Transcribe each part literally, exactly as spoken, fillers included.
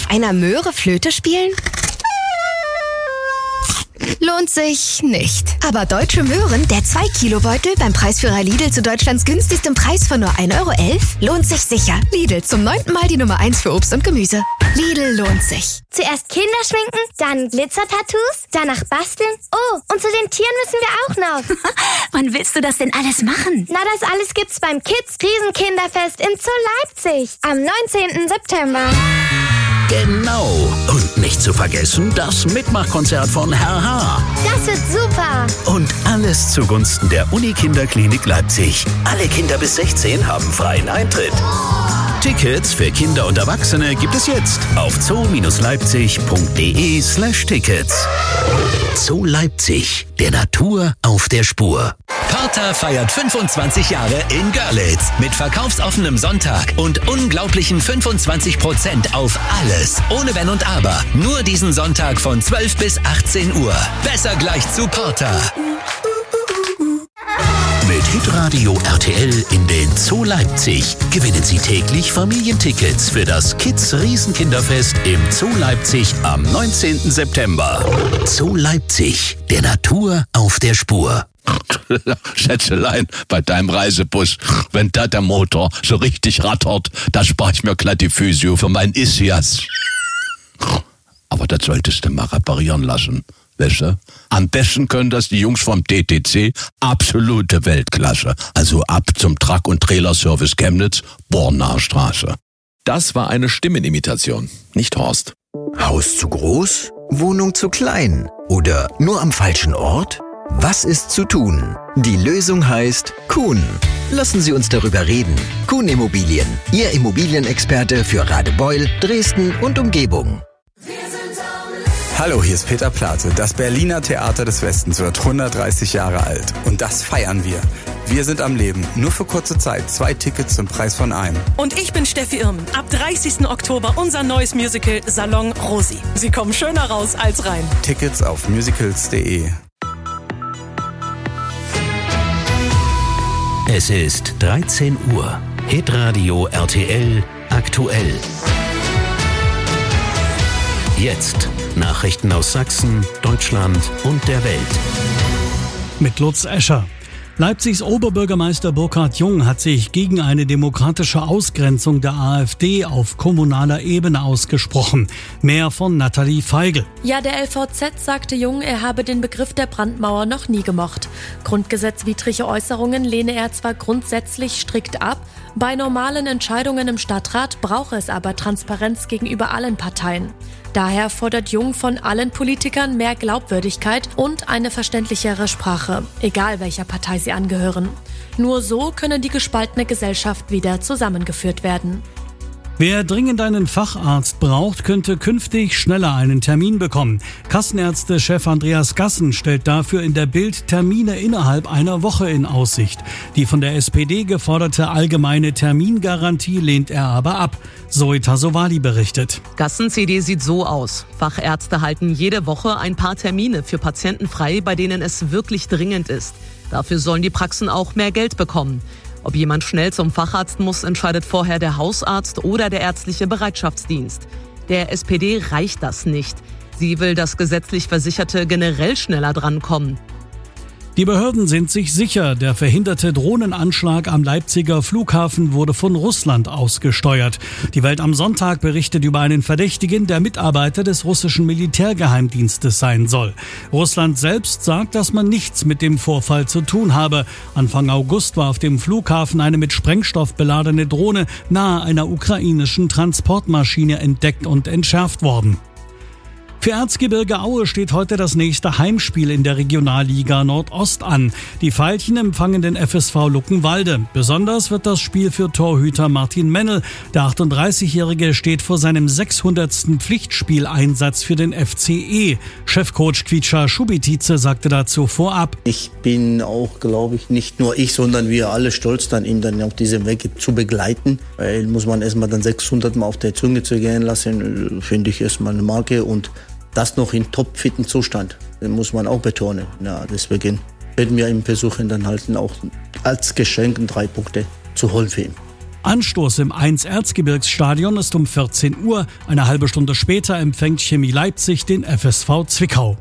auf einer Möhre Flöte spielen? Lohnt sich nicht. Aber Deutsche Möhren, der zwei Kilo Beutel beim Preisführer Lidl zu Deutschlands günstigstem Preis von nur ein Euro elf, lohnt sich sicher. Lidl, zum neunten Mal die Nummer eins für Obst und Gemüse. Lidl lohnt sich. Zuerst Kinder schminken, dann Glitzertattoos, danach basteln. Oh, und zu den Tieren müssen wir auch noch. Wann willst du das denn alles machen? Na, das alles gibt's beim Kids Riesenkinderfest in Zoo Leipzig am neunzehnten September. Genau. Und nicht zu vergessen, das Mitmachkonzert von Herr H. Das wird super. Und alles zugunsten der Uni-Kinderklinik Leipzig. Alle Kinder bis sechzehn haben freien Eintritt. Tickets für Kinder und Erwachsene gibt es jetzt auf zoo-leipzig.de slash Tickets. Zoo Leipzig, der Natur auf der Spur. Porter feiert fünfundzwanzig Jahre in Görlitz mit verkaufsoffenem Sonntag und unglaublichen fünfundzwanzig Prozent auf alles, ohne Wenn und Aber. Nur diesen Sonntag von zwölf bis achtzehn Uhr. Besser gleich zu Porter. Mit Hitradio R T L in den Zoo Leipzig gewinnen Sie täglich Familientickets für das Kids Riesenkinderfest im Zoo Leipzig am neunzehnten September. Zoo Leipzig, der Natur auf der Spur. Schätzelein, bei deinem Reisebus, wenn da der Motor so richtig rattert, da spare ich mir glatt die Physio für meinen Ischias. Aber das solltest du mal reparieren lassen. Weißt du? Am besten können das die Jungs vom D T C, absolute Weltklasse. Also ab zum Truck- und Trailerservice Chemnitz, Bornaer Straße. Das war eine Stimmenimitation, nicht Horst. Haus zu groß? Wohnung zu klein? Oder nur am falschen Ort? Was ist zu tun? Die Lösung heißt Kuhn. Lassen Sie uns darüber reden. Kuhn Immobilien, Ihr Immobilienexperte für Radebeul, Dresden und Umgebung. Hallo, hier ist Peter Plate. Das Berliner Theater des Westens wird hundertdreißig Jahre alt. Und das feiern wir. Wir sind am Leben. Nur für kurze Zeit. Zwei Tickets zum Preis von einem. Und ich bin Steffi Irmen. Ab dreißigsten Oktober unser neues Musical Salon Rosi. Sie kommen schöner raus als rein. Tickets auf musicals punkt de. Es ist dreizehn Uhr. Hitradio R T L aktuell. Jetzt Nachrichten aus Sachsen, Deutschland und der Welt. Mit Lutz Escher. Leipzigs Oberbürgermeister Burkhard Jung hat sich gegen eine demokratische Ausgrenzung der AfD auf kommunaler Ebene ausgesprochen. Mehr von Nathalie Feigl. Ja, der L V Z sagte Jung, er habe den Begriff der Brandmauer noch nie gemocht. Grundgesetzwidrige Äußerungen lehne er zwar grundsätzlich strikt ab, bei normalen Entscheidungen im Stadtrat brauche es aber Transparenz gegenüber allen Parteien. Daher fordert Jung von allen Politikern mehr Glaubwürdigkeit und eine verständlichere Sprache, egal welcher Partei sie angehören. Nur so könne die gespaltene Gesellschaft wieder zusammengeführt werden. Wer dringend einen Facharzt braucht, könnte künftig schneller einen Termin bekommen. Kassenärzte-Chef Andreas Gassen stellt dafür in der Bild Termine innerhalb einer Woche in Aussicht. Die von der S P D geforderte allgemeine Termingarantie lehnt er aber ab. Zoe Tasovali berichtet. Gassen-C D sieht so aus. Fachärzte halten jede Woche ein paar Termine für Patienten frei, bei denen es wirklich dringend ist. Dafür sollen die Praxen auch mehr Geld bekommen. Ob jemand schnell zum Facharzt muss, entscheidet vorher der Hausarzt oder der ärztliche Bereitschaftsdienst. Der S P D reicht das nicht. Sie will, dass gesetzlich Versicherte generell schneller drankommen. Die Behörden sind sich sicher, der verhinderte Drohnenanschlag am Leipziger Flughafen wurde von Russland ausgesteuert. Die Welt am Sonntag berichtet über einen Verdächtigen, der Mitarbeiter des russischen Militärgeheimdienstes sein soll. Russland selbst sagt, dass man nichts mit dem Vorfall zu tun habe. Anfang August war auf dem Flughafen eine mit Sprengstoff beladene Drohne nahe einer ukrainischen Transportmaschine entdeckt und entschärft worden. Für Erzgebirge Aue steht heute das nächste Heimspiel in der Regionalliga Nordost an. Die Veilchen empfangen den F S V Luckenwalde. Besonders wird das Spiel für Torhüter Martin Mennel. Der achtunddreißigjährige steht vor seinem sechshundertsten Pflichtspieleinsatz für den F C E. Chefcoach Kvicha Schubitice sagte dazu vorab: Ich bin auch, glaube ich, nicht nur ich, sondern wir alle stolz, dann ihn dann auf diesem Weg zu begleiten. Weil muss man erstmal dann sechshundert Mal auf der Zunge zu gehen lassen, finde ich erstmal eine Marke und das noch in topfitten Zustand, das muss man auch betonen. Ja, deswegen werden wir ihm versuchen, dann halt auch als Geschenk drei Punkte zu holen für ihn. Anstoß im eins Erzgebirgsstadion ist um vierzehn Uhr. Eine halbe Stunde später empfängt Chemie Leipzig den F S V Zwickau.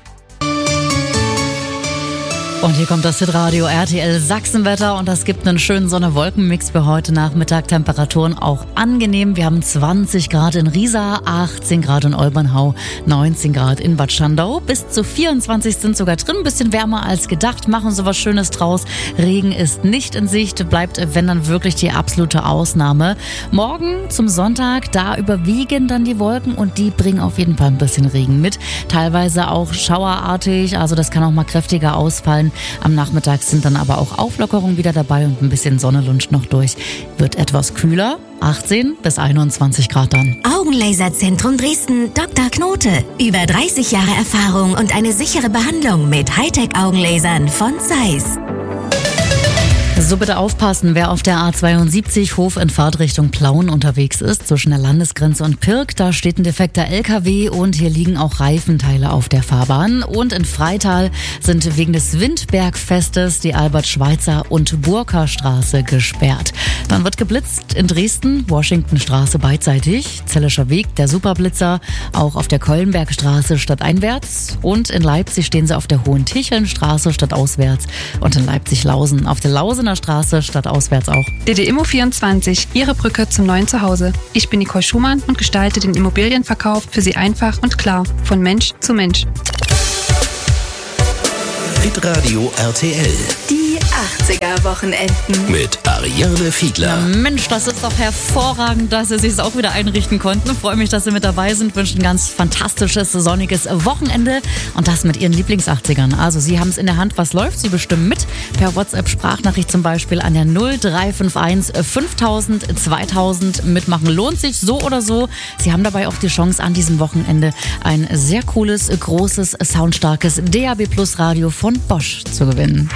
Und hier kommt das Hitradio R T L Sachsenwetter und das gibt einen schönen Sonne-Wolken-Mix für heute Nachmittag. Temperaturen auch angenehm. Wir haben zwanzig Grad in Riesa, achtzehn Grad in Olbernhau, neunzehn Grad in Bad Schandau. Bis zu vierundzwanzig sind sogar drin. Ein bisschen wärmer als gedacht. Machen so was Schönes draus. Regen ist nicht in Sicht. Bleibt, wenn dann wirklich die absolute Ausnahme. Morgen zum Sonntag, da überwiegen dann die Wolken und die bringen auf jeden Fall ein bisschen Regen mit. Teilweise auch schauerartig. Also das kann auch mal kräftiger ausfallen. Am Nachmittag sind dann aber auch Auflockerungen wieder dabei und ein bisschen Sonne lunscht noch durch. Wird etwas kühler, achtzehn bis einundzwanzig Grad dann. Augenlaserzentrum Dresden, Doktor Knote. Über dreißig Jahre Erfahrung und eine sichere Behandlung mit Hightech-Augenlasern von Zeiss. So, bitte aufpassen, wer auf der A zweiundsiebzig Hof in Fahrtrichtung Plauen unterwegs ist, zwischen der Landesgrenze und Pirk, da steht ein defekter L K W und hier liegen auch Reifenteile auf der Fahrbahn. Und in Freital sind wegen des Windbergfestes die Albert-Schweitzer und Burka-Straße gesperrt. Dann wird geblitzt in Dresden, Washingtonstraße beidseitig, Zellischer Weg, der Superblitzer, auch auf der Kölnbergstraße stadteinwärts und in Leipzig stehen sie auf der Hohentichelnstraße stadtauswärts und in Leipzig-Lausen auf der Lausener Straße stadtauswärts auch. D D Immo vierundzwanzig, Ihre Brücke zum neuen Zuhause. Ich bin Nicole Schumann und gestalte den Immobilienverkauf für Sie einfach und klar, von Mensch zu Mensch. Hitradio R T L. Die achtziger-Wochenenden. Mit Ariane Fiedler. Ja, Mensch, das ist doch hervorragend, dass Sie sich auch wieder einrichten konnten. Freue mich, dass Sie mit dabei sind. Wünsche ein ganz fantastisches, sonniges Wochenende und das mit Ihren Lieblingsachtzigern. Also Sie haben es in der Hand, was läuft? Sie bestimmen mit. Per WhatsApp-Sprachnachricht zum Beispiel an der null drei fünf eins fünftausend zweitausend. Mitmachen lohnt sich so oder so. Sie haben dabei auch die Chance, an diesem Wochenende ein sehr cooles, großes, soundstarkes D A B Plus Radio von Bosch zu gewinnen.